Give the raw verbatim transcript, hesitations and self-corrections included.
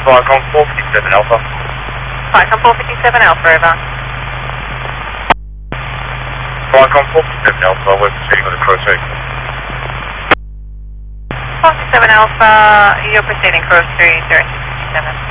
Falcon four fifty-seven Alpha. Falcon four fifty-seven Alpha, over. Falcon four fifty-seven Alpha, we're proceeding with a cross eight. four fifty-seven Alpha, you're proceeding cross three zero six seven.